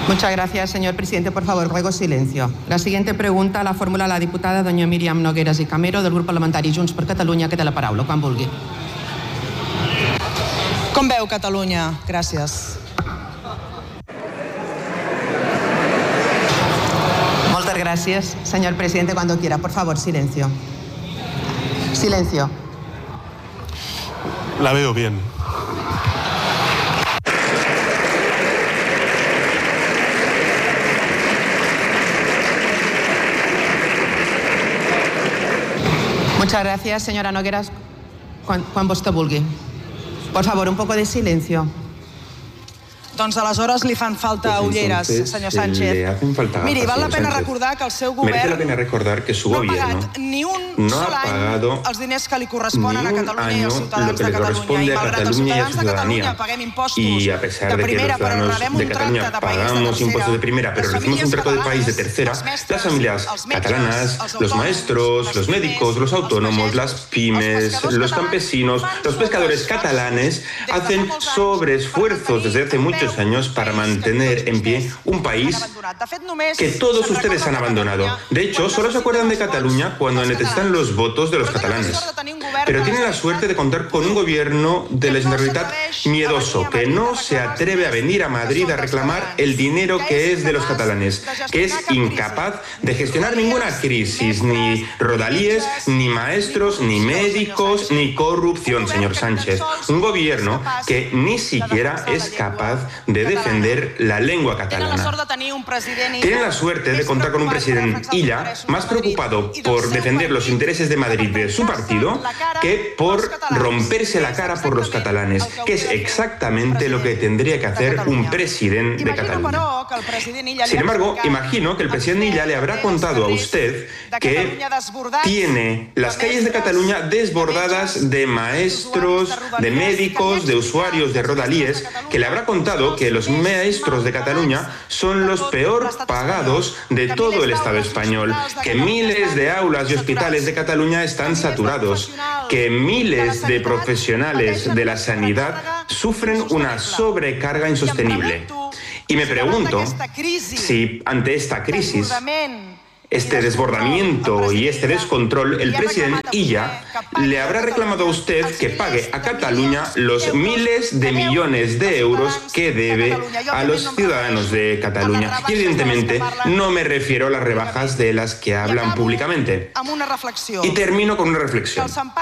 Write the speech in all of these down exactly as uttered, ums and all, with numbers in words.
Muchas gracias, señor presidente. Por favor, ruego silencio. La siguiente pregunta la formula la diputada doña Míriam Nogueras i Camero del grup parlamentari Junts per Catalunya, que té la paraula, quan vulgui. Com veu Catalunya? Gràcies. Muchas gracias, señor presidente. Cuando quiera, por favor, silencio. Silencio. La veo bien. Muchas gracias, señora Nogueras. Quan, quan vostè vulgui. Por favor, un poco de silencio. Doncs aleshores li fan falta pues ulleres, senyor Sánchez. Le hacen falta Miri, gafas, val la pena Sánchez. recordar que el seu govern Merece la pena recordar que su no ha gobierno pagat ni un no sol ha pagado any els diners que li corresponen ni a un Catalunya i año als lo ciutadans que de le Catalunya. corresponde I a malgrat els Catalunya y a ciutadans su de Catalunya ciudadanía. paguem impostos Y a pesar de de que primera, los però ciudadanos rebem de un Cataluña tracte de país de pagamos tercera, impuestos de primera, pero les recibimos un trato de famílies país de catalanes, tercera, els mestres, las familias els metges, catalanas, els los autònoms, maestros, les los pimes, médicos, los els autónomos, pagesos, las els pymes, pescadors los catalans campesinos, fan los pescadores sobreesforços catalanes des de fa hacen molts anys sobreesfuerzos per desde hace mantenir muchos en peu años un para país mantener en pie un país abandonat. De fet, només que todos se'n ustedes han recorda abandonado. Catalunya De hecho, quan solo se acuerdan de necessiten els Cataluña vots cuando dels necesitan catalans. los votos de los Però tenen la catalanes. sort de tenir un govern Pero de tienen la l'estat suerte de contar con un gobierno de la Generalitat miedoso, que no se atreve a venir a Madrid a reclamar el dinero que es de los catalanes, que es incapaz de gestionar ninguna crisis, ni rodalíes, ni maestros, ni médicos, ni corrupción, señor Sánchez. Un gobierno que ni siquiera es capaz de defender la lengua Tenen la sort catalana. de tenir un president Illa Tienen la suerte de contar con un presidente Illa más preocupado por defender los intereses de Madrid de su partido que por romperse la cara por los catalanes, que es exactamente lo que tendría que hacer un presidente de Cataluña. Sin embargo, imagino que el presidente Illa le habrá contado a usted que tiene las calles de Cataluña desbordadas de maestros, de médicos, de usuarios de rodalíes, que le habrá contado que los maestros de Cataluña son los peor pagados de todo el Estado español, que miles de aulas y hospitales de Cataluña están saturados, que miles de profesionales de la sanidad sufren una sobrecarga insostenible. Y me pregunto si ante esta crisis, este desbordamiento y este descontrol, el presidente Illa le habrá reclamado a usted que pague a Cataluña los miles de millones de euros que debe a los ciudadanos de Cataluña. Y evidentemente no me refiero a las rebajas de las que hablan públicamente. Y termino con una reflexión.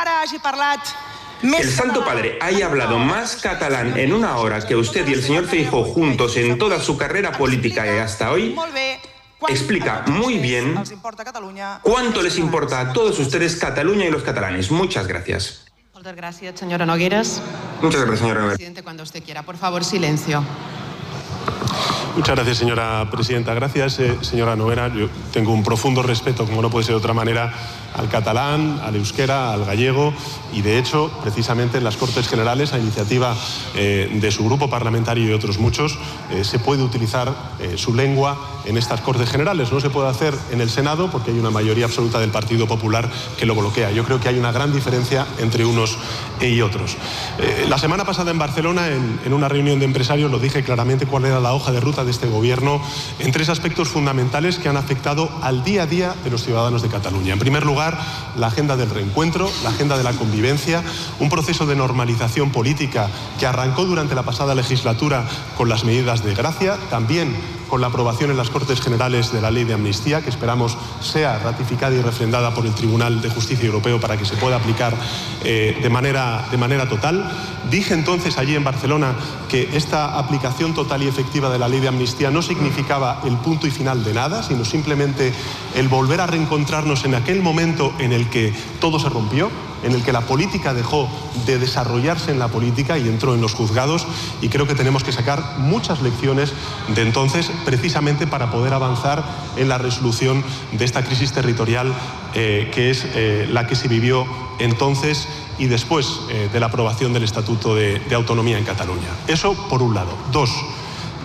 Que el Santo Padre haya hablado más catalán en una hora que usted y el señor Feijóo juntos en toda su carrera política y hasta hoy, explica muy bien cuánto les importa a todos ustedes Cataluña y los catalanes. Muchas gracias. Muchas gracias, señora Nogueras. Muchas gracias, señora Nogueras. Presidente, cuando usted quiera, por favor, silencio. Muchas gracias, señora presidenta. Gracias, eh, señora Noguera. Yo tengo un profundo respeto, como no puede ser de otra manera, al catalán, al euskera, al gallego y, de hecho, precisamente en las Cortes Generales, a iniciativa eh, de su grupo parlamentario y otros muchos, eh, se puede utilizar eh, su lengua en estas Cortes Generales. No se puede hacer en el Senado porque hay una mayoría absoluta del Partido Popular que lo bloquea. Yo creo que hay una gran diferencia entre unos y otros. Eh, la semana pasada en Barcelona, en, en una reunión de empresarios, lo dije claramente cuál era la hoja de ruta de este gobierno en tres aspectos fundamentales que han afectado al día a día de los ciudadanos de Cataluña. En primer lugar, la agenda del reencuentro, la agenda de la convivencia, un proceso de normalización política que arrancó durante la pasada legislatura con las medidas de gracia, también con la aprobación en las Cortes Generales de la Ley de Amnistía, que esperamos sea ratificada y refrendada por el Tribunal de Justicia Europeo para que se pueda aplicar eh, de manera, de manera total. Dije entonces allí en Barcelona que esta aplicación total y efectiva de la Ley de Amnistía no significaba el punto y final de nada, sino simplemente el volver a reencontrarnos en aquel momento en el que todo se rompió, en el que la política dejó de desarrollarse en la política y entró en los juzgados, y creo que tenemos que sacar muchas lecciones de entonces precisamente para poder avanzar en la resolución de esta crisis territorial eh, que es eh, la que se vivió entonces y después eh, de la aprobación del Estatuto de, de Autonomía en Cataluña. Eso por un lado. Dos,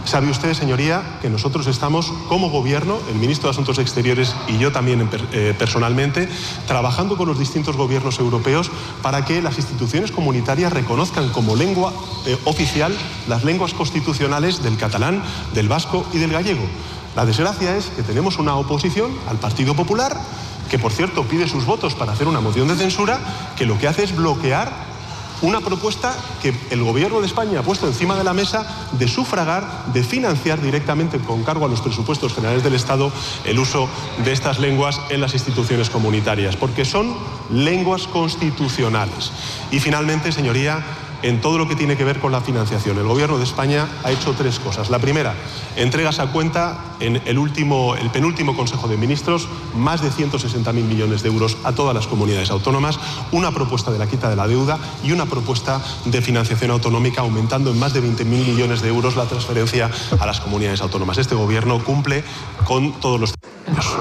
Sabe usted, señoría, que nosotros estamos como Gobierno, el ministro de Asuntos Exteriores y yo también eh, personalmente, trabajando con los distintos gobiernos europeos para que las instituciones comunitarias reconozcan como lengua eh, oficial las lenguas constitucionales del catalán, del vasco y del gallego. La desgracia es que tenemos una oposición al Partido Popular, que por cierto pide sus votos para hacer una moción de censura, que lo que hace es bloquear una propuesta que el Gobierno de España ha puesto encima de la mesa de sufragar, de financiar directamente con cargo a los presupuestos generales del Estado el uso de estas lenguas en las instituciones comunitarias, porque son lenguas constitucionales. Y finalmente, señoría, en todo lo que tiene que ver con la financiación, el Gobierno de España ha hecho tres cosas. La primera, entregas a cuenta en el, último, el penúltimo Consejo de Ministros más de ciento sesenta mil millones de euros a todas las comunidades autónomas, una propuesta de la quita de la deuda y una propuesta de financiación autonómica aumentando en más de veinte mil millones de euros la transferencia a las comunidades autónomas. Este Gobierno cumple con todos los términos.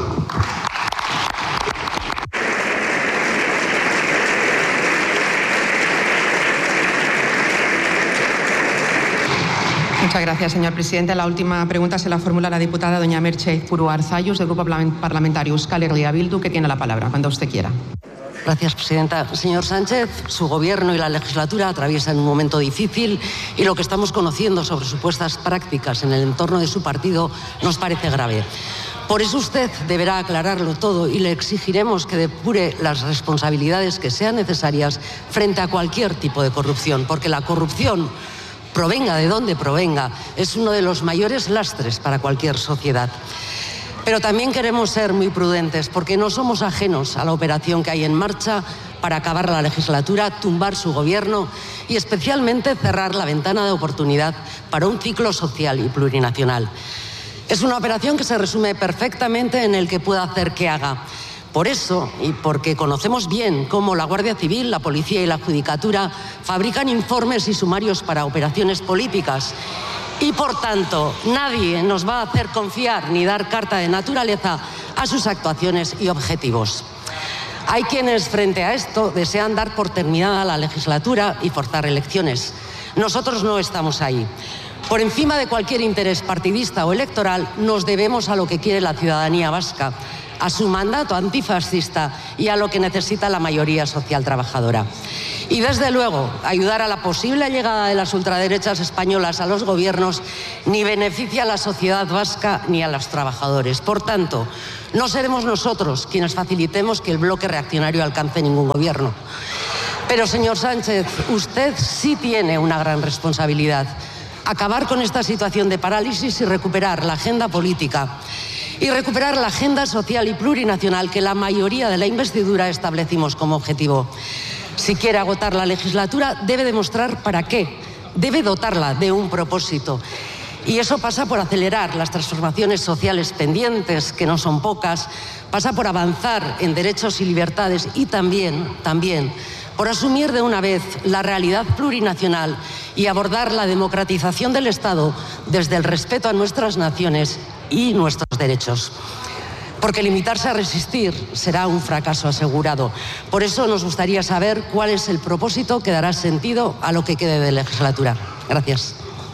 Muchas gracias, señor presidente. La última pregunta se la formula la diputada doña Merche Izpurua Arzallus, del Grupo Parlamentario Euskal Herria Bildu, que tiene la palabra, cuando usted quiera. Gracias, presidenta. Señor Sánchez, su gobierno y la legislatura atraviesan un momento difícil y lo que estamos conociendo sobre supuestas prácticas en el entorno de su partido nos parece grave. Por eso usted deberá aclararlo todo y le exigiremos que depure las responsabilidades que sean necesarias frente a cualquier tipo de corrupción, porque la corrupción, provenga de donde provenga, es uno de los mayores lastres para cualquier sociedad. Pero también queremos ser muy prudentes porque no somos ajenos a la operación que hay en marcha para acabar la legislatura, tumbar su gobierno y especialmente cerrar la ventana de oportunidad para un ciclo social y plurinacional. Es una operación que se resume perfectamente en el que pueda hacer que haga. Por eso, y porque conocemos bien cómo la Guardia Civil, la Policía y la Judicatura fabrican informes y sumarios para operaciones políticas, y por tanto nadie nos va a hacer confiar ni dar carta de naturaleza a sus actuaciones y objetivos. Hay quienes frente a esto desean dar por terminada la legislatura y forzar elecciones. Nosotros no estamos ahí. Por encima de cualquier interés partidista o electoral, nos debemos a lo que quiere la ciudadanía vasca, a su mandato antifascista y a lo que necesita la mayoría social trabajadora. Y desde luego, ayudar a la posible llegada de las ultraderechas españolas a los gobiernos ni beneficia a la sociedad vasca ni a los trabajadores. Por tanto, no seremos nosotros quienes facilitemos que el bloque reaccionario alcance ningún gobierno. Pero, señor Sánchez, usted sí tiene una gran responsabilidad: acabar con esta situación de parálisis y recuperar la agenda política y recuperar la agenda social y plurinacional que la mayoría de la investidura establecimos como objetivo. Si quiere agotar la legislatura, debe demostrar para qué, debe dotarla de un propósito. Y eso pasa por acelerar las transformaciones sociales pendientes, que no son pocas, pasa por avanzar en derechos y libertades y también, también, por asumir de una vez la realidad plurinacional y abordar la democratización del Estado desde el respeto a nuestras naciones y nuestros derechos. Porque limitarse a resistir será un fracaso asegurado. Por eso nos gustaría saber cuál es el propósito que dará sentido a lo que quede de legislatura. Gracias.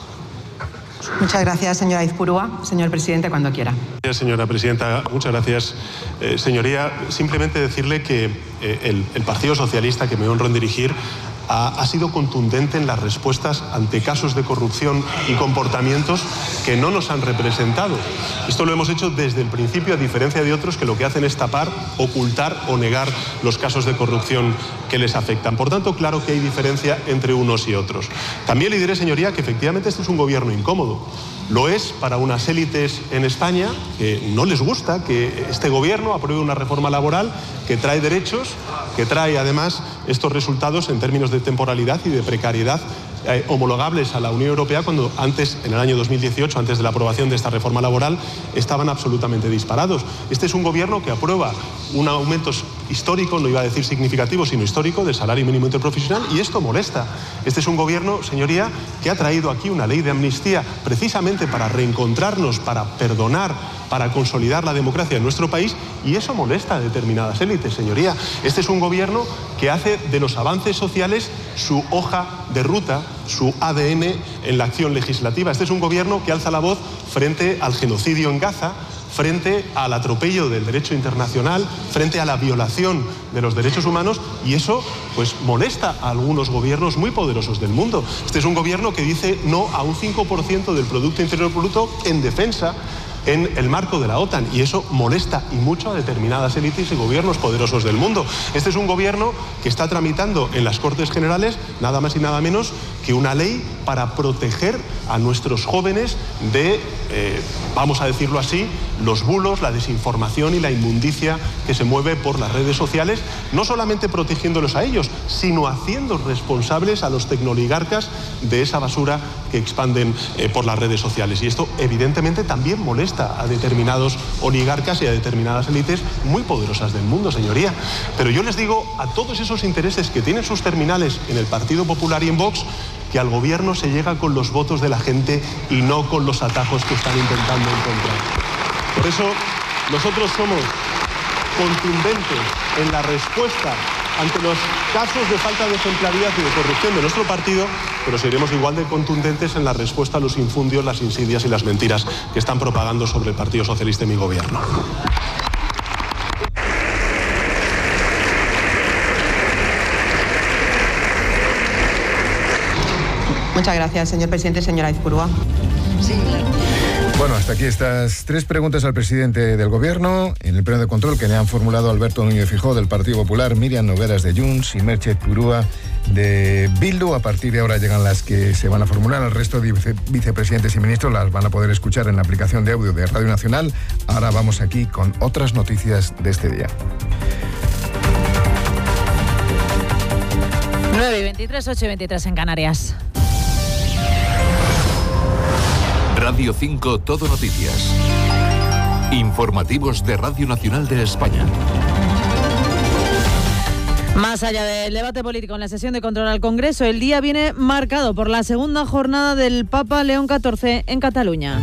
Muchas gracias, señora Izpurua. Señor presidente, cuando quiera. Gracias, señora presidenta. Muchas gracias. Eh, señoría, simplemente decirle que eh, el, el Partido Socialista, que me honro en dirigir, ha, ha sido contundente en las respuestas ante casos de corrupción y comportamientos que no nos han representado. Esto lo hemos hecho desde el principio, a diferencia de otros que lo que hacen es tapar, ocultar o negar los casos de corrupción que les afectan. Por tanto, claro que hay diferencia entre unos y otros. También le diré, señoría, que efectivamente este es un gobierno incómodo. Lo es para unas élites en España que no les gusta que este gobierno apruebe una reforma laboral que trae derechos, que trae además estos resultados en términos de temporalidad y de precariedad eh, homologables a la Unión Europea, cuando antes, en el año dos mil dieciocho, antes de la aprobación de esta reforma laboral, estaban absolutamente disparados. Este es un gobierno que aprueba un aumentos histórico, no iba a decir significativo, sino histórico, del salario mínimo interprofesional, y esto molesta. Este es un gobierno, señoría, que ha traído aquí una ley de amnistía precisamente para reencontrarnos, para perdonar, para consolidar la democracia en nuestro país, y eso molesta a determinadas élites, señoría. Este es un gobierno que hace de los avances sociales su hoja de ruta, su A D N en la acción legislativa. Este es un gobierno que alza la voz frente al genocidio en Gaza, frente al atropello del derecho internacional, frente a la violación de los derechos humanos, y eso pues molesta a algunos gobiernos muy poderosos del mundo. Este es un gobierno que dice no a un cinco por ciento del Producto Interior Bruto en defensa en el marco de la OTAN, y eso molesta y mucho a determinadas élites y gobiernos poderosos del mundo. Este es un gobierno que está tramitando en las Cortes Generales nada más y nada menos que una ley para proteger a nuestros jóvenes de, eh, vamos a decirlo así, los bulos, la desinformación y la inmundicia que se mueve por las redes sociales, no solamente protegiéndolos a ellos, sino haciendo responsables a los tecnooligarcas de esa basura que expanden eh, por las redes sociales. Y esto evidentemente también molesta a determinados oligarcas y a determinadas élites muy poderosas del mundo, señoría. Pero yo les digo a todos esos intereses que tienen sus terminales en el Partido Popular y en Vox, que al gobierno se llega con los votos de la gente y no con los atajos que están intentando encontrar. Por eso nosotros somos contundentes en la respuesta ante los casos de falta de ejemplaridad y de corrupción de nuestro partido, pero seremos igual de contundentes en la respuesta a los infundios, las insidias y las mentiras que están propagando sobre el Partido Socialista y mi gobierno. Muchas gracias, señor presidente. Señora Aizpurúa. Sí, Bueno, hasta aquí estas tres preguntas al presidente del Gobierno en el pleno de control que le han formulado Alberto Núñez Feijóo del Partido Popular, Míriam Nogueras de Junts y Merche Aizpurúa de Bildu. A partir de ahora llegan las que se van a formular. El resto de vice vicepresidentes y ministros las van a poder escuchar en la aplicación de audio de Radio Nacional. Ahora vamos aquí con otras noticias de este día. nueve y veintitrés, ocho y veintitrés en Canarias. Radio cinco Todo Noticias. Informativos de Radio Nacional de España. Más allá del debate político en la sesión de control al Congreso, el día viene marcado por la segunda jornada del Papa León catorce en Cataluña.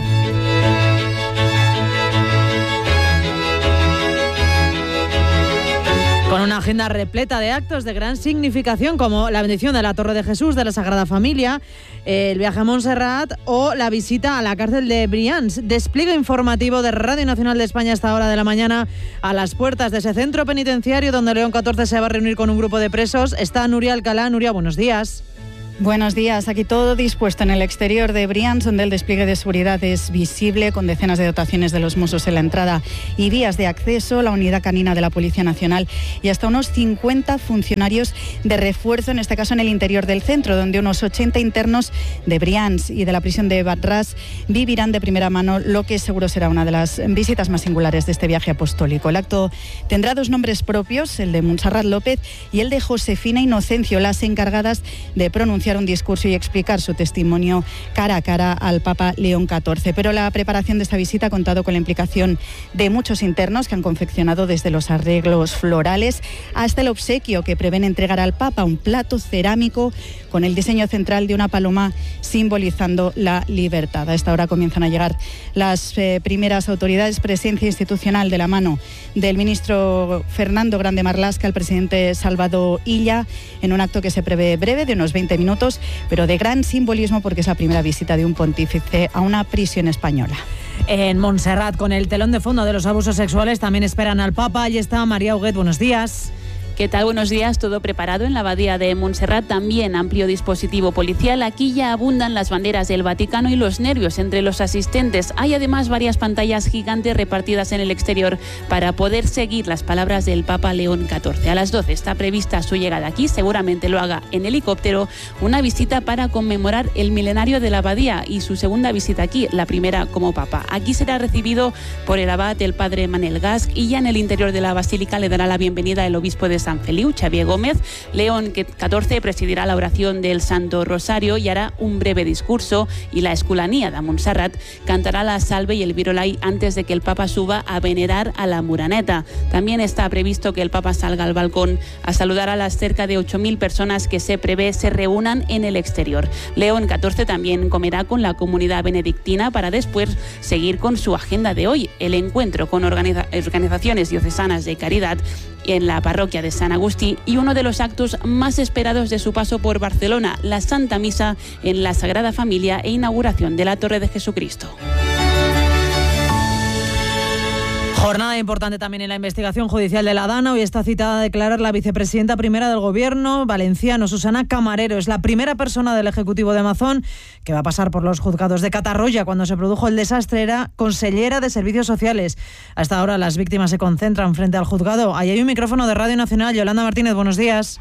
Con una agenda repleta de actos de gran significación, como la bendición de la Torre de Jesús de la Sagrada Familia, el viaje a Montserrat o la visita a la cárcel de Brians. Despliegue informativo de Radio Nacional de España a esta hora de la mañana a las puertas de ese centro penitenciario donde León catorce se va a reunir con un grupo de presos. Está Nuria Alcalá. Nuria, buenos días. Buenos días. Aquí todo dispuesto en el exterior de Brians, donde el despliegue de seguridad es visible, con decenas de dotaciones de los Mossos en la entrada y vías de acceso, la unidad canina de la Policía Nacional y hasta unos cincuenta funcionarios de refuerzo, en este caso en el interior del centro, donde unos ochenta internos de Brians y de la prisión de Bat-Ras vivirán de primera mano lo que seguro será una de las visitas más singulares de este viaje apostólico. El acto tendrá dos nombres propios, el de Montserrat López y el de Josefina Inocencio, las encargadas de pronunciar un discurso y explicar su testimonio cara a cara al Papa León catorce. Pero la preparación de esta visita ha contado con la implicación de muchos internos que han confeccionado desde los arreglos florales hasta el obsequio que prevén entregar al Papa, un plato cerámico con el diseño central de una paloma simbolizando la libertad. A esta hora comienzan a llegar las eh, primeras autoridades, presencia institucional de la mano del ministro Fernando Grande Marlaska, el presidente Salvador Illa, en un acto que se prevé breve de unos veinte minutos, pero de gran simbolismo porque es la primera visita de un pontífice a una prisión española. En Montserrat, con el telón de fondo de los abusos sexuales, también esperan al Papa. Allí está María Huguet, buenos días. ¿Qué tal? Buenos días. Todo preparado en la abadía de Montserrat. También amplio dispositivo policial. Aquí ya abundan las banderas del Vaticano y los nervios entre los asistentes. Hay además varias pantallas gigantes repartidas en el exterior para poder seguir las palabras del Papa León catorce. A las doce está prevista su llegada aquí. Seguramente lo haga en helicóptero. Una visita para conmemorar el milenario de la abadía y su segunda visita aquí, la primera como Papa. Aquí será recibido por el abad, el padre Manel Gasch, y ya en el interior de la basílica le dará la bienvenida el obispo de San Feliu, Xavier Gómez. León catorce presidirá la oración del Santo Rosario y hará un breve discurso, y la Escolanía de Montserrat cantará la Salve y el Virolai antes de que el Papa suba a venerar a la Muraneta. También está previsto que el Papa salga al balcón a saludar a las cerca de ocho mil personas que se prevé se reúnan en el exterior. León catorce también comerá con la comunidad benedictina para después seguir con su agenda de hoy, el encuentro con organiza- organizaciones diocesanas de caridad en la parroquia de San Agustí y uno de los actos más esperados de su paso por Barcelona, la Santa Misa en la Sagrada Familia e inauguración de la Torre de Jesucristo. Jornada importante también en la investigación judicial de la Dana. Hoy está citada a declarar la vicepresidenta primera del Gobierno valenciano, Susana Camarero. Es la primera persona del Ejecutivo de Mazón que va a pasar por los juzgados de Catarroya cuando se produjo el desastre. Era consellera de Servicios Sociales. Hasta ahora las víctimas se concentran frente al juzgado. Ahí hay un micrófono de Radio Nacional. Yolanda Martínez, buenos días.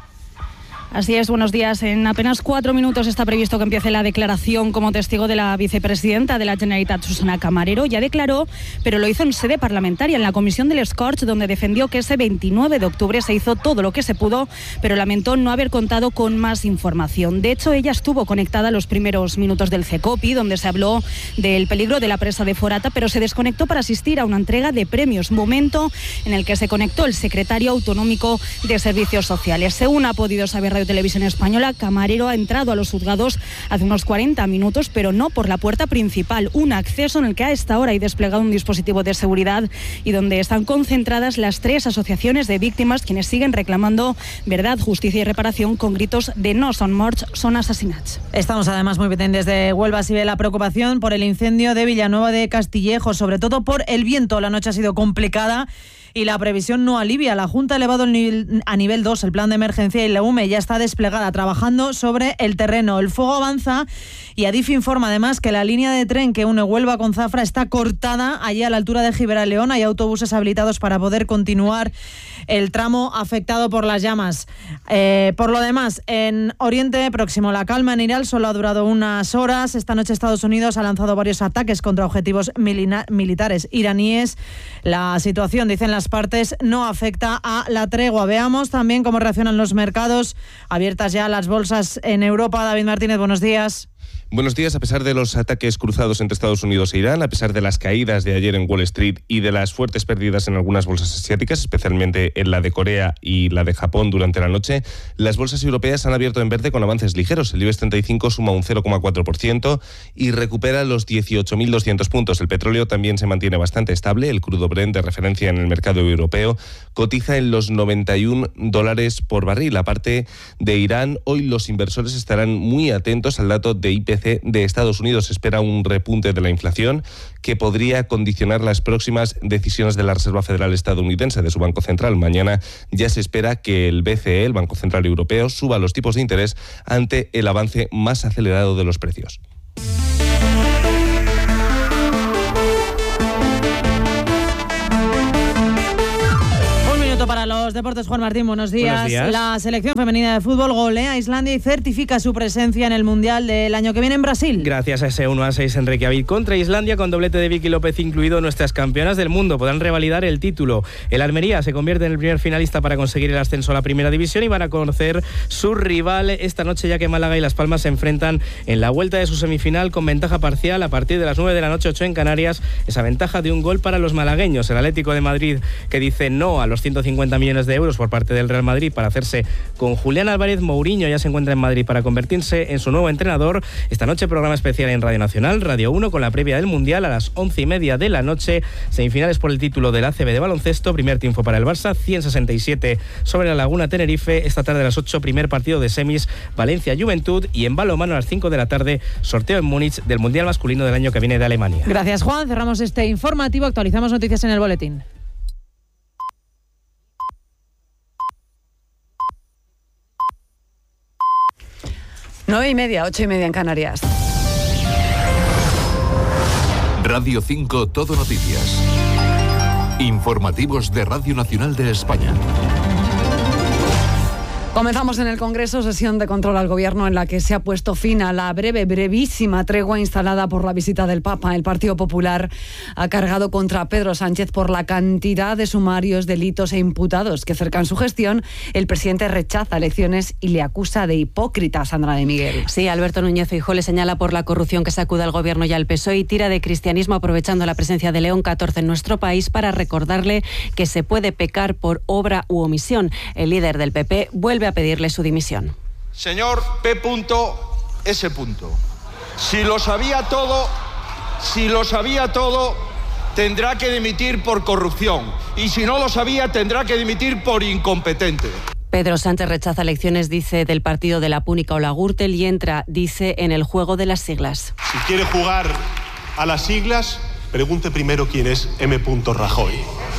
Así es, buenos días. En apenas cuatro minutos está previsto que empiece la declaración como testigo de la vicepresidenta de la Generalitat, Susana Camarero. Ya declaró, pero lo hizo en sede parlamentaria, en la Comisión del Escorch, donde defendió que ese veintinueve de octubre se hizo todo lo que se pudo, pero lamentó no haber contado con más información. De hecho, ella estuvo conectada a los primeros minutos del CECOPI, donde se habló del peligro de la presa de Forata, pero se desconectó para asistir a una entrega de premios, momento en el que se conectó el secretario autonómico de Servicios Sociales. Según ha podido saber Radio Televisión Española, Camarero ha entrado a los juzgados hace unos cuarenta minutos, pero no por la puerta principal, un acceso en el que a esta hora hay desplegado un dispositivo de seguridad y donde están concentradas las tres asociaciones de víctimas, quienes siguen reclamando verdad, justicia y reparación con gritos de no son morts, son asesinats. Estamos además muy pendientes de Huelva. Si ve la preocupación por el incendio de Villanueva de Castillejo, sobre todo por el viento. La noche ha sido complicada y la previsión no alivia. La Junta ha elevado el nivel, a nivel dos el plan de emergencia y la U M E ya está desplegada trabajando sobre el terreno. El fuego avanza y Adif informa además que la línea de tren que une Huelva con Zafra está cortada allí a la altura de Gibraleón. Hay autobuses habilitados para poder continuar el tramo afectado por las llamas. Eh, por lo demás, en Oriente Próximo, la calma en Irak solo ha durado unas horas. Esta noche Estados Unidos ha lanzado varios ataques contra objetivos milina- militares iraníes. La situación, dicen las partes, no afecta a la tregua. Veamos también cómo reaccionan los mercados. Abiertas ya las bolsas en Europa. David Martínez, buenos días. Buenos días. A pesar de los ataques cruzados entre Estados Unidos e Irán, a pesar de las caídas de ayer en Wall Street y de las fuertes pérdidas en algunas bolsas asiáticas, especialmente en la de Corea y la de Japón durante la noche, las bolsas europeas han abierto en verde con avances ligeros. El IBEX treinta y cinco suma un cero coma cuatro por ciento y recupera los dieciocho mil doscientos puntos. El petróleo también se mantiene bastante estable. El crudo Brent, de referencia en el mercado europeo, cotiza en los noventa y un dólares por barril. Aparte de Irán, hoy los inversores estarán muy atentos al dato de I P C de Estados Unidos. Se espera un repunte de la inflación que podría condicionar las próximas decisiones de la Reserva Federal estadounidense, de su Banco Central. Mañana ya se espera que el B C E, el Banco Central Europeo, suba los tipos de interés ante el avance más acelerado de los precios. Para los deportes, Juan Martín, buenos días. Buenos días. La selección femenina de fútbol golea a Islandia y certifica su presencia en el Mundial del año que viene en Brasil. Gracias a ese uno a seis en Reykjavik contra Islandia, con doblete de Vicky López incluido, nuestras campeonas del mundo podrán revalidar el título. El Almería se convierte en el primer finalista para conseguir el ascenso a la primera división y van a conocer su rival esta noche, ya que Málaga y Las Palmas se enfrentan en la vuelta de su semifinal con ventaja parcial a partir de las nueve de la noche, ocho en Canarias. Esa ventaja de un gol para los malagueños. El Atlético de Madrid, que dice no a los ciento cincuenta millones de euros por parte del Real Madrid para hacerse con Julián Álvarez. Mourinho ya se encuentra en Madrid para convertirse en su nuevo entrenador. Esta noche programa especial en Radio Nacional, Radio uno, con la previa del Mundial a las once y media de la noche. Semifinales por el título del A C B de baloncesto. Primer triunfo para el Barça, ciento sesenta y siete sobre la Laguna Tenerife. Esta tarde a las ocho, primer partido de semis, Valencia Juventud. Y en balonmano a las cinco de la tarde, sorteo en Múnich del Mundial masculino del año que viene de Alemania. Gracias, Juan. Cerramos este informativo. Actualizamos noticias en el boletín. Nueve y media, ocho y media en Canarias. Radio cinco Todo Noticias. Informativos de Radio Nacional de España. Comenzamos en el Congreso sesión de control al Gobierno en la que se ha puesto fin a la breve, brevísima tregua instalada por la visita del Papa. El Partido Popular ha cargado contra Pedro Sánchez por la cantidad de sumarios, delitos e imputados que cercan su gestión. El presidente rechaza elecciones y le acusa de hipócrita. Sandra de Miguel. Sí, Alberto Núñez Feijóo le señala por la corrupción que sacude al Gobierno y al P S O E y tira de cristianismo aprovechando la presencia de León catorce en nuestro país para recordarle que se puede pecar por obra u omisión. El líder del P P vuelve a pedirle su dimisión. Señor P. S. Si lo sabía todo, si lo sabía todo, tendrá que dimitir por corrupción. Y si no lo sabía, tendrá que dimitir por incompetente. Pedro Sánchez rechaza elecciones, dice, del partido de la Púnica o la Gürtel y entra, dice, en el juego de las siglas. Si quiere jugar a las siglas, pregunte primero quién es M. Rajoy.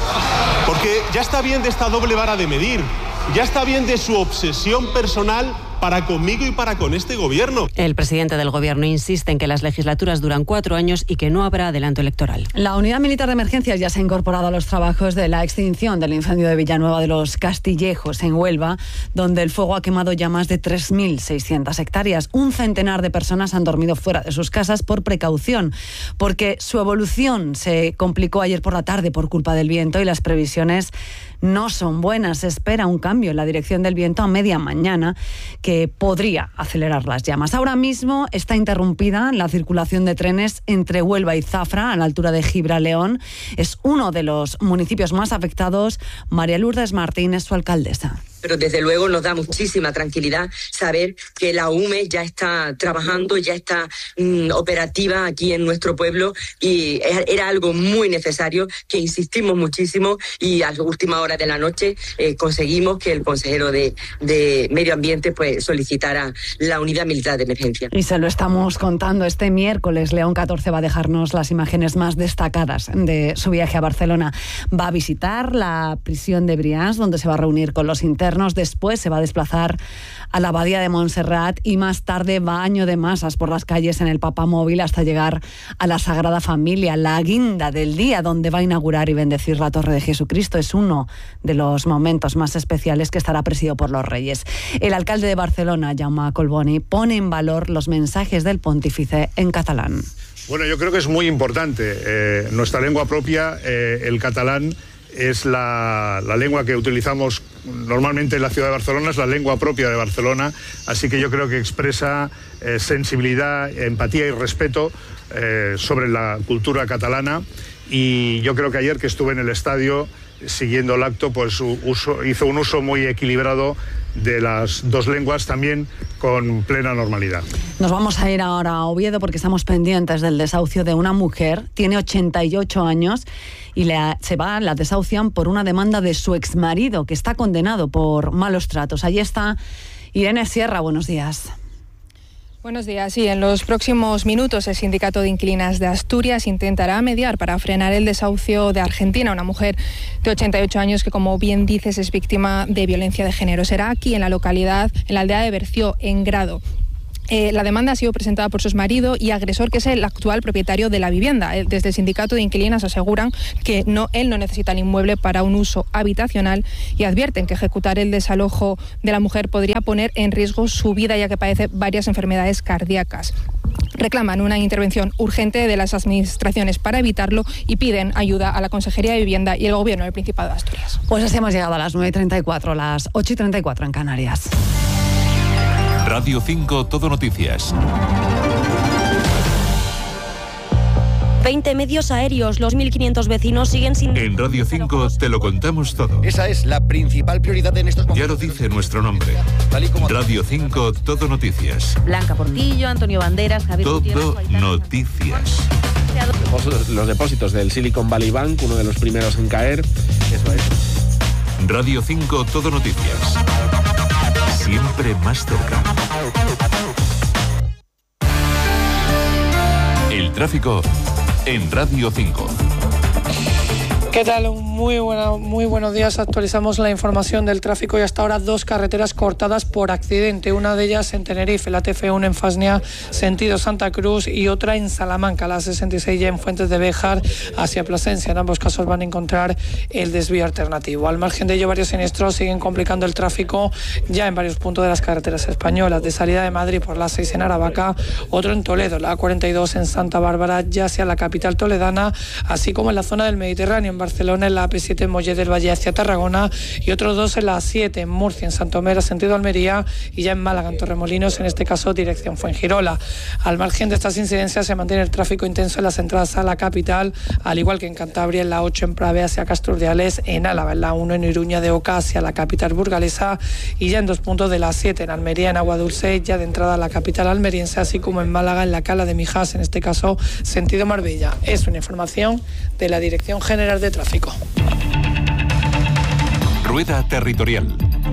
Porque ya está bien de esta doble vara de medir. Ya está bien de su obsesión personal para conmigo y para con este gobierno. El presidente del gobierno insiste en que las legislaturas duran cuatro años y que no habrá adelanto electoral. La Unidad Militar de Emergencias ya se ha incorporado a los trabajos de la extinción del incendio de Villanueva de los Castillejos, en Huelva, donde el fuego ha quemado ya más de tres mil seiscientas hectáreas. Un centenar de personas han dormido fuera de sus casas por precaución, porque su evolución se complicó ayer por la tarde por culpa del viento y las previsiones no son buenas. Se espera un cambio en la dirección del viento a media mañana que podría acelerar las llamas. Ahora mismo está interrumpida la circulación de trenes entre Huelva y Zafra, a la altura de Gibraleón. Es uno de los municipios más afectados. María Lourdes Martín es su alcaldesa. Pero desde luego nos da muchísima tranquilidad saber que la U M E ya está trabajando, ya está mm, operativa aquí en nuestro pueblo y era algo muy necesario, que insistimos muchísimo y a la última hora de la noche eh, conseguimos que el consejero de, de Medio Ambiente pues solicitara la Unidad Militar de Emergencia. Y se lo estamos contando este miércoles. León catorce va a dejarnos las imágenes más destacadas de su viaje a Barcelona. Va a visitar la prisión de Brians, donde se va a reunir con los internos. Después se va a desplazar a la abadía de Montserrat y más tarde baño de masas por las calles en el Papamóvil hasta llegar a la Sagrada Familia, la guinda del día, donde va a inaugurar y bendecir la Torre de Jesucristo. Es uno de los momentos más especiales que estará presidido por los Reyes. El alcalde de Barcelona, Jaume Collboni, pone en valor los mensajes del pontífice en catalán. Bueno, yo creo que es muy importante. Eh, nuestra lengua propia, eh, el catalán, es la, la lengua que utilizamos normalmente en la ciudad de Barcelona, es la lengua propia de Barcelona, así que yo creo que expresa eh, sensibilidad, empatía y respeto eh, sobre la cultura catalana, y yo creo que ayer que estuve en el estadio siguiendo el acto, pues uso, hizo un uso muy equilibrado de las dos lenguas, también con plena normalidad. Nos vamos a ir ahora a Oviedo porque estamos pendientes del desahucio de una mujer. Tiene ochenta y ocho años y le, se va, la desahucian por una demanda de su exmarido, que está condenado por malos tratos. Allí está Irene Sierra, buenos días. Buenos días. Sí, en los próximos minutos el Sindicato de Inquilinas de Asturias intentará mediar para frenar el desahucio de Argentina, una mujer de ochenta y ocho años que, como bien dices, es víctima de violencia de género. Será aquí, en la localidad, en la aldea de Berció, en Grado. Eh, la demanda ha sido presentada por su exmarido y agresor, que es el actual propietario de la vivienda. Desde el Sindicato de Inquilinas aseguran que no, él no necesita el inmueble para un uso habitacional y advierten que ejecutar el desalojo de la mujer podría poner en riesgo su vida, ya que padece varias enfermedades cardíacas. Reclaman una intervención urgente de las administraciones para evitarlo y piden ayuda a la Consejería de Vivienda y el Gobierno del Principado de Asturias. Pues así hemos llegado a las nueve y treinta y cuatro, las ocho y treinta y cuatro en Canarias. Radio cinco Todo Noticias. veinte medios aéreos, los mil quinientos vecinos siguen sin... En Radio cinco te lo contamos todo. Esa es la principal prioridad en estos momentos. Ya lo dice nuestro nombre. Radio cinco Todo Noticias. Blanca Portillo, Antonio Banderas, Javier Todo Gutiérrez, Noticias. Los depósitos del Silicon Valley Bank, uno de los primeros en caer. Eso es. Radio cinco Todo Noticias. Siempre más cerca. El tráfico en Radio cinco. ¿Qué tal? Muy, buena, muy buenos días. Actualizamos la información del tráfico y hasta ahora dos carreteras cortadas por accidente. Una de ellas en Tenerife, la T F uno en Fasnia, sentido Santa Cruz, y otra en Salamanca, la sesenta y seis ya en Fuentes de Béjar hacia Plasencia. En ambos casos van a encontrar el desvío alternativo. Al margen de ello, varios siniestros siguen complicando el tráfico ya en varios puntos de las carreteras españolas. De salida de Madrid por la seis en Aravaca, otro en Toledo, la A cuarenta y dos en Santa Bárbara, ya hacia la capital toledana, así como en la zona del Mediterráneo, en Barcelona, en la A P siete en Mollet del Valle hacia Tarragona, y otros dos en la A siete en Murcia, en Santomera, sentido Almería, y ya en Málaga, en Torremolinos, en este caso dirección Fuengirola. Al margen de estas incidencias se mantiene el tráfico intenso en las entradas a la capital, al igual que en Cantabria, en la ocho en Prave hacia Casturdiales, en Álava, en la uno en Iruña de Oca hacia la capital burgalesa, y ya en dos puntos de la A siete en Almería, en Aguadulce, ya de entrada a la capital almeriense, así como en Málaga, en la Cala de Mijas, en este caso sentido Marbella. Es una información de la Dirección General de Tráfico. Rueda Territorial.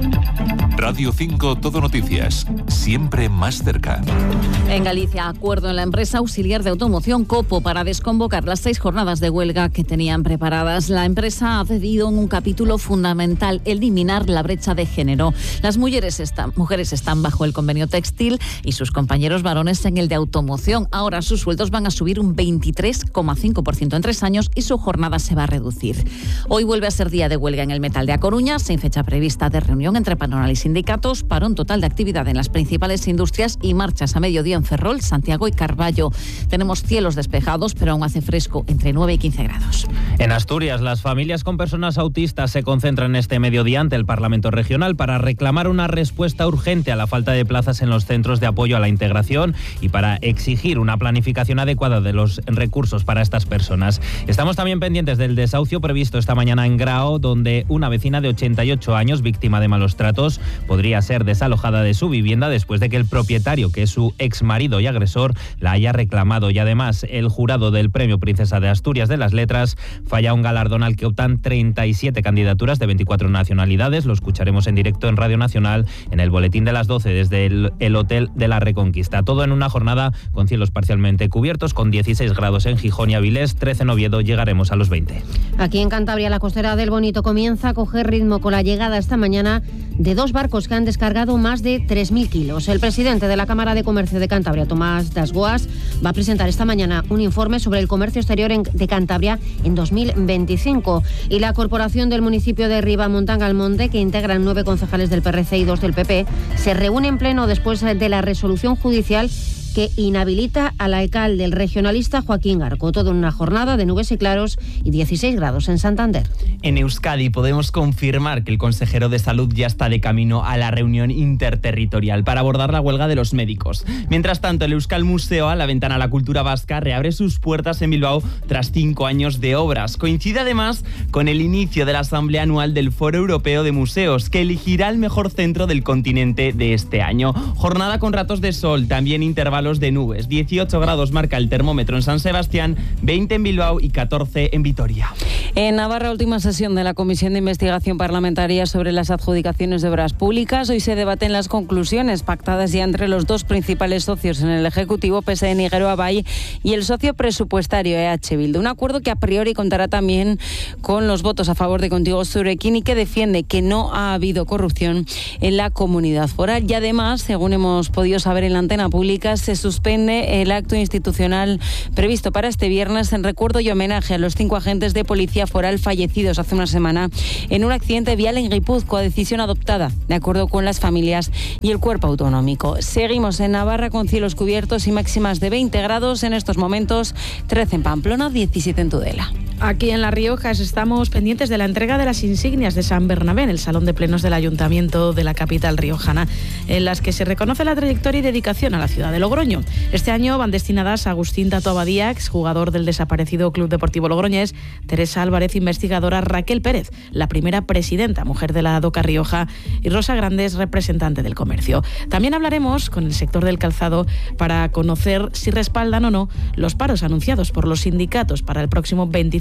Radio cinco Todo Noticias, siempre más cerca. En Galicia, acuerdo en la empresa auxiliar de automoción Copo para desconvocar las seis jornadas de huelga que tenían preparadas. La empresa ha cedido en un capítulo fundamental, eliminar la brecha de género. Las mujeres están, mujeres están bajo el convenio textil y sus compañeros varones en el de automoción. Ahora sus sueldos van a subir un veintitrés coma cinco por ciento en tres años y su jornada se va a reducir. Hoy vuelve a ser día de huelga en el Metal de A Coruña, sin fecha prevista de reunión entre patronal y sindicatos, parón total de actividad en las principales industrias y marchas a mediodía en Ferrol, Santiago y Carballo. Tenemos cielos despejados, pero aún hace fresco, entre nueve y quince grados. En Asturias, las familias con personas autistas se concentran este mediodía ante el Parlamento Regional para reclamar una respuesta urgente a la falta de plazas en los centros de apoyo a la integración y para exigir una planificación adecuada de los recursos para estas personas. Estamos también pendientes del desahucio previsto esta mañana en Grao, donde una vecina de ochenta y ocho años, víctima de malos tratos, podría ser desalojada de su vivienda después de que el propietario, que es su ex marido y agresor, la haya reclamado. Y además, el jurado del Premio Princesa de Asturias de las Letras falla un galardón al que optan treinta y siete candidaturas de veinticuatro nacionalidades. Lo escucharemos en directo en Radio Nacional en el boletín de las doce desde el, el Hotel de la Reconquista. Todo en una jornada con cielos parcialmente cubiertos, con dieciséis grados en Gijón y Avilés, trece en Oviedo, llegaremos a los veinte. Aquí en Cantabria, la costera del Bonito comienza a coger ritmo con la llegada esta mañana de dos barcos que han descargado más de tres mil kilos. El presidente de la Cámara de Comercio de Cantabria, Tomás Dasgoas, va a presentar esta mañana un informe sobre el comercio exterior en, de Cantabria en dos mil veinticinco. Y la corporación del municipio de Ribamontán-Almonte, que integran nueve concejales del P R C y dos del P P, se reúne en pleno después de la resolución judicial que inhabilita al alcalde, el regionalista Joaquín Garco. Todo en una jornada de nubes y claros y dieciséis grados en Santander. En Euskadi podemos confirmar que el consejero de Salud ya está de camino a la reunión interterritorial para abordar la huelga de los médicos. Mientras tanto, el Euskal Museo, la ventana a la cultura vasca, reabre sus puertas en Bilbao tras cinco años de obras. Coincide además con el inicio de la asamblea anual del Foro Europeo de Museos, que elegirá el mejor centro del continente de este año. Jornada con ratos de sol, también intervalos de nubes. dieciocho grados marca el termómetro en San Sebastián, veinte en Bilbao y catorce en Vitoria. En Navarra, última sesión de la Comisión de Investigación Parlamentaria sobre las adjudicaciones de obras públicas. Hoy se debaten las conclusiones pactadas ya entre los dos principales socios en el Ejecutivo, P S E Niguero Abay, y el socio presupuestario E H Bildu. Un acuerdo que a priori contará también con los votos a favor de Contigo Zurekin y que defiende que no ha habido corrupción en la comunidad foral. Y además, según hemos podido saber en la antena pública, se suspende el acto institucional previsto para este viernes en recuerdo y homenaje a los cinco agentes de policía foral fallecidos hace una semana en un accidente vial en Guipúzcoa, decisión adoptada de acuerdo con las familias y el cuerpo autonómico. Seguimos en Navarra con cielos cubiertos y máximas de veinte grados en estos momentos, trece en Pamplona, diecisiete en Tudela. Aquí en La Rioja estamos pendientes de la entrega de las insignias de San Bernabé en el Salón de Plenos del Ayuntamiento de la capital riojana, en las que se reconoce la trayectoria y dedicación a la ciudad de Logroño. Este año van destinadas a Agustín Tato Abadía, exjugador del desaparecido Club Deportivo Logroñés, Teresa Álvarez, investigadora, Raquel Pérez, la primera presidenta mujer de la DOCA Rioja, y Rosa Grandes, representante del comercio. También hablaremos con el sector del calzado para conocer si respaldan o no los paros anunciados por los sindicatos para el próximo veinticinco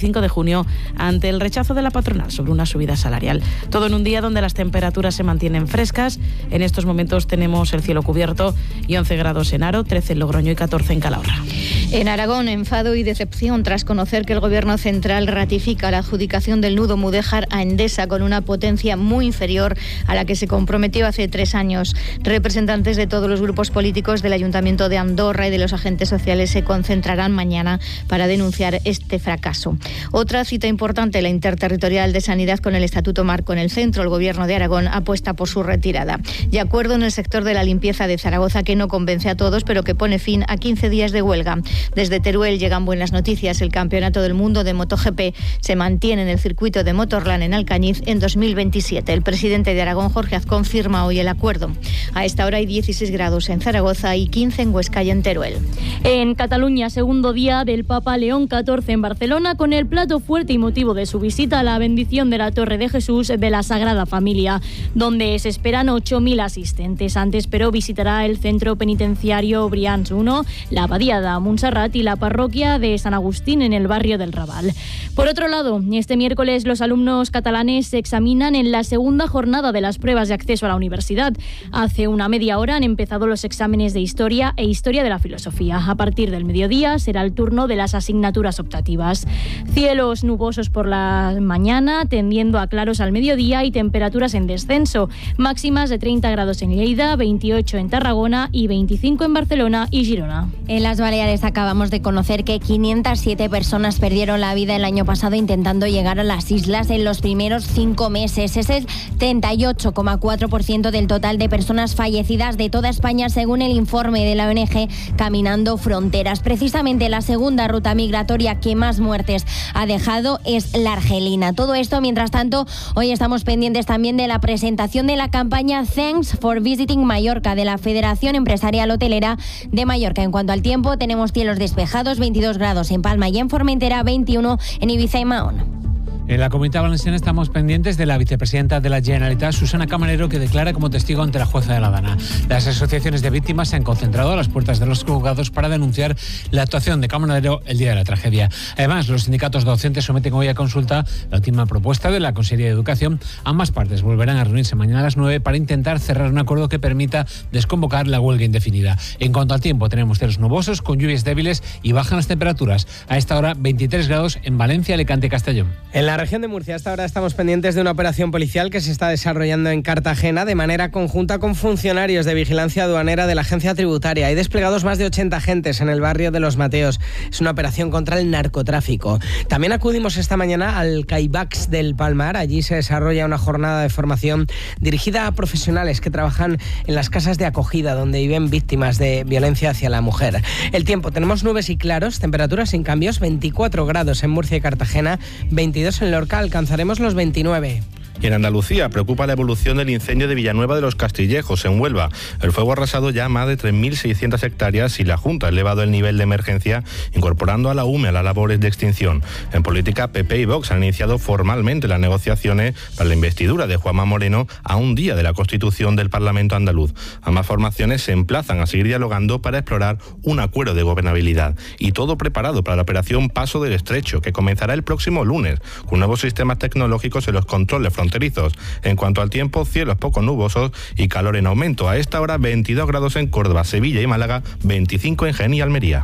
veinticinco de junio ante el rechazo de la patronal sobre una subida salarial. Todo en un día donde las temperaturas se mantienen frescas. En estos momentos tenemos el cielo cubierto y once grados en Haro, trece en Logroño y catorce en Calahorra. En Aragón, enfado y decepción tras conocer que el Gobierno central ratifica la adjudicación del nudo Mudéjar a Endesa con una potencia muy inferior a la que se comprometió hace tres años. Representantes de todos los grupos políticos del Ayuntamiento de Andorra y de los agentes sociales se concentrarán mañana para denunciar este fracaso. Otra cita importante, la interterritorial de Sanidad con el Estatuto Marco en el centro. El Gobierno de Aragón apuesta por su retirada. Y acuerdo en el sector de la limpieza de Zaragoza que no convence a todos, pero que pone fin a quince días de huelga. Desde Teruel llegan buenas noticias. El Campeonato del Mundo de MotoGP se mantiene en el circuito de Motorland en Alcañiz en dos mil veintisiete. El presidente de Aragón, Jorge Azcón, firma hoy el acuerdo. A esta hora hay dieciséis grados en Zaragoza y quince en Huesca y en Teruel. En Cataluña, segundo día del Papa León catorce en Barcelona, con el plato fuerte y motivo de su visita a la bendición de la Torre de Jesús de la Sagrada Familia, donde se esperan ocho mil asistentes. Antes, pero visitará el centro penitenciario Brians uno, la abadía de Montserrat y la parroquia de San Agustín en el barrio del Raval. Por otro lado, este miércoles los alumnos catalanes se examinan en la segunda jornada de las pruebas de acceso a la universidad. Hace una media hora han empezado los exámenes de Historia e Historia de la Filosofía. A partir del mediodía será el turno de las asignaturas optativas. Cielos nubosos por la mañana, tendiendo a claros al mediodía y temperaturas en descenso. Máximas de treinta grados en Lleida, veintiocho en Tarragona y veinticinco en Barcelona y Girona. En las Baleares acabamos de conocer que quinientas siete personas perdieron la vida el año pasado intentando llegar a las islas en los primeros cinco meses. Es el treinta y ocho coma cuatro por ciento del total de personas fallecidas de toda España, según el informe de la O N G Caminando Fronteras. Precisamente la segunda ruta migratoria que más muertes ha dejado es la argelina. Todo esto, mientras tanto, hoy estamos pendientes también de la presentación de la campaña Thanks for Visiting Mallorca de la Federación Empresarial Hotelera de Mallorca. En cuanto al tiempo, tenemos cielos despejados, veintidós grados en Palma y en Formentera, veintiuno en Ibiza y Mahón. En la Comunidad Valenciana estamos pendientes de la vicepresidenta de la Generalitat, Susana Camarero, que declara como testigo ante la jueza de La Dana. Las asociaciones de víctimas se han concentrado a las puertas de los juzgados para denunciar la actuación de Camarero el día de la tragedia. Además, los sindicatos docentes someten hoy a consulta la última propuesta de la Consellería de Educación. Ambas partes volverán a reunirse mañana a las nueve para intentar cerrar un acuerdo que permita desconvocar la huelga indefinida. En cuanto al tiempo, tenemos cielos nubosos con lluvias débiles y bajan las temperaturas. A esta hora, veintitrés grados en Valencia, Alicante y Castellón. En la región de Murcia, hasta ahora estamos pendientes de una operación policial que se está desarrollando en Cartagena de manera conjunta con funcionarios de vigilancia aduanera de la agencia tributaria. Hay desplegados más de ochenta agentes en el barrio de Los Mateos. Es una operación contra el narcotráfico. También acudimos esta mañana al Caibax del Palmar. Allí se desarrolla una jornada de formación dirigida a profesionales que trabajan en las casas de acogida donde viven víctimas de violencia hacia la mujer. El tiempo, tenemos nubes y claros, temperaturas sin cambios, veinticuatro grados en Murcia y Cartagena, veintidós en Lorca, alcanzaremos los veintinueve. Y en Andalucía preocupa la evolución del incendio de Villanueva de los Castillejos, en Huelva. El fuego ha arrasado ya más de tres mil seiscientas hectáreas y la Junta ha elevado el nivel de emergencia, incorporando a la U M E a las labores de extinción. En política, P P y Vox han iniciado formalmente las negociaciones para la investidura de Juanma Moreno a un día de la constitución del Parlamento andaluz. Ambas formaciones se emplazan a seguir dialogando para explorar un acuerdo de gobernabilidad. Y todo preparado para la operación Paso del Estrecho, que comenzará el próximo lunes, con nuevos sistemas tecnológicos en los controles fronterizos. En cuanto al tiempo, cielos poco nubosos y calor en aumento. A esta hora, veintidós grados en Córdoba, Sevilla y Málaga, veinticinco en Jaén y Almería.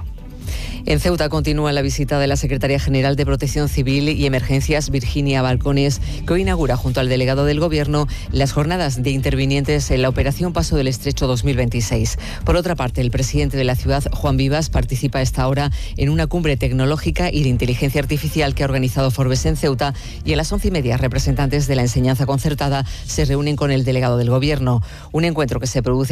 En Ceuta continúa la visita de la Secretaria General de Protección Civil y Emergencias, Virginia Balcones, que hoy inaugura junto al delegado del Gobierno las jornadas de intervinientes en la Operación Paso del Estrecho dos mil veintiséis. Por otra parte, el presidente de la ciudad, Juan Vivas, participa a esta hora en una cumbre tecnológica y de inteligencia artificial que ha organizado Forbes en Ceuta, y a las once y media representantes de la enseñanza concertada se reúnen con el delegado del Gobierno. Un encuentro que se produce